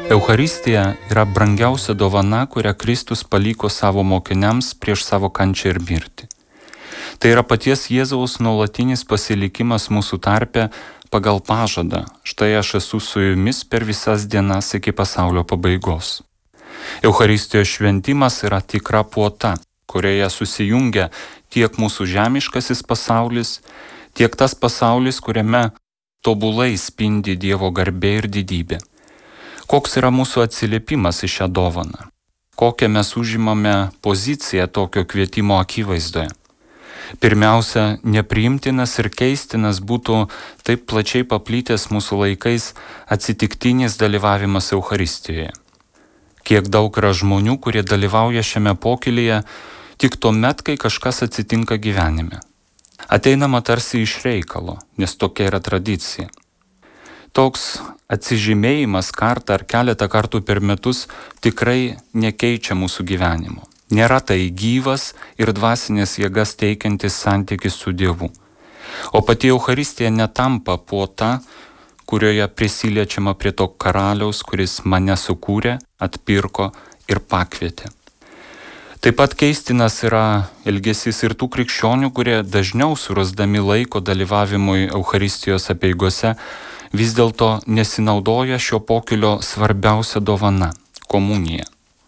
Eucharistija yra brangiausia dovana, kurią Kristus paliko savo mokiniams prieš savo kančią ir mirtį. Tai yra paties Jėzaus nuolatinis pasilikimas mūsų tarpe pagal pažadą. Štai aš esu su jumis per visas dienas iki pasaulio pabaigos. Eucharistijos šventimas yra tikra puota, kurioje susijungia tiek mūsų žemiškasis pasaulis, tiek tas pasaulis, kuriame tobulai spindi Dievo garbė ir didybė. Koks yra mūsų atsiliepimas į šią dovaną? Kokią mes užimame poziciją tokio kvietimo akivaizdoje? Pirmiausia, nepriimtinas ir keistinas būtų taip plačiai paplitęs mūsų laikais atsitiktinis dalyvavimas Eucharistijoje. Kiek daug yra žmonių, kurie dalyvauja šiame pokylyje tik tuomet, kai kažkas atsitinka gyvenime. Ateinama tarsi iš reikalo, nes tokia yra tradicija. Toks atsižymėjimas kartą ar keletą kartų per metus tikrai nekeičia mūsų gyvenimo. Nėra tai gyvas ir dvasinės jėgas teikiantis santykis su Dievu. O pati Eucharistija netampa puota, kurioje prisiliečiama prie to karaliaus, kuris mane sukūrė, atpirko ir pakvietė. Taip pat keistinas yra elgesys ir tų krikščionių, kurie dažniau surasdami laiko dalyvavimui Eucharistijos apeigose vis dėlto nesinaudoja šio pokylio svarbiausia dovana – komunija.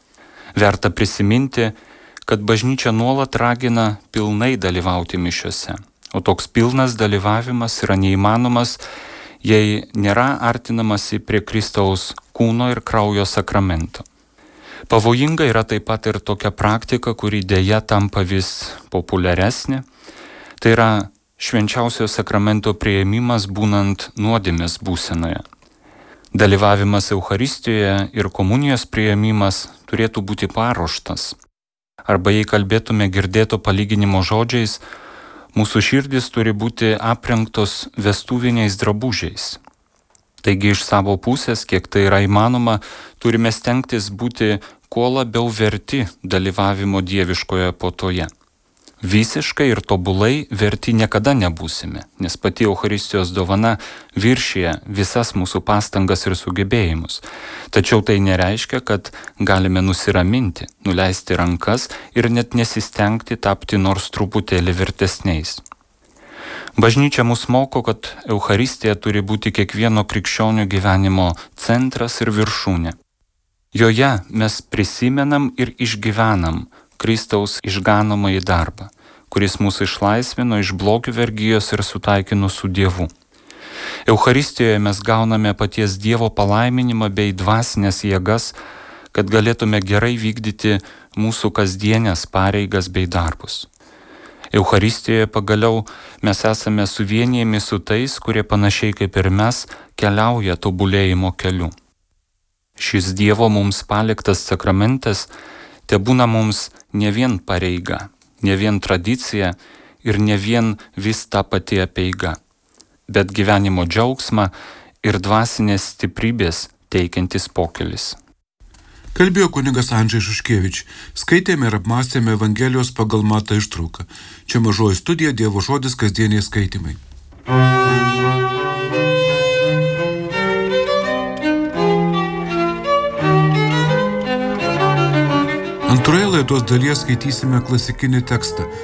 Verta prisiminti, kad bažnyčia nuolat ragina pilnai dalyvauti mišiose, o toks pilnas dalyvavimas yra neįmanomas, jei nėra artinamasi prie Kristaus kūno ir kraujo sakramento. Pavojinga yra taip pat ir tokia praktika, kuri dėja tampa vis populiaresnė, tai yra švenčiausio sakramento priėmimas būnant nuodėmės būsenoje. Dalyvavimas Eucharistijoje ir komunijos priėmimas turėtų būti paruoštas. Arba jei kalbėtume girdėto palyginimo žodžiais, mūsų širdis turi būti aprengtos vestuviniais drabužiais. Taigi iš savo pusės, kiek tai yra įmanoma, turime stengtis būti kuo labiau verti dalyvavimo dieviškoje puotoje. Visiškai ir tobulai verti niekada nebūsime, nes pati Eucharistijos dovana viršija visas mūsų pastangas ir sugebėjimus. Tačiau tai nereiškia, kad galime nusiraminti, nuleisti rankas ir net nesistengti tapti nors truputėlį vertesniais. Bažnyčia mus moko, kad Eucharistija turi būti kiekvieno krikščionio gyvenimo centras ir viršūnė. Joje mes prisimenam ir išgyvenam Kristaus išganomąjį darbą, kuris mūsų išlaisvino iš blogių vergijos ir sutaikino su Dievu. Eucharistijoje mes gauname paties Dievo palaiminimą bei dvasinės jėgas, kad galėtume gerai vykdyti mūsų kasdienės pareigas bei darbus. Eucharistijoje pagaliau mes esame suvienijami su tais, kurie panašiai kaip ir mes keliauja tobulėjimo keliu. Šis Dievo mums paliktas sakramentas tebūna mums ne vien pareiga, ne vien tradicija ir ne vien vis ta pati apeiga, bet gyvenimo džiaugsmą ir dvasinės stiprybės teikiantis pokylis. Kalbėjo kunigas Andžej Šuškevič. Skaitėme ir apmąstėme Evangelijos pagal Matą ištrauką. Čia Mažoji studija, Dievo žodis, kasdieniai skaitymai. Antroje laidos dalyje skaitysime klasikinį tekstą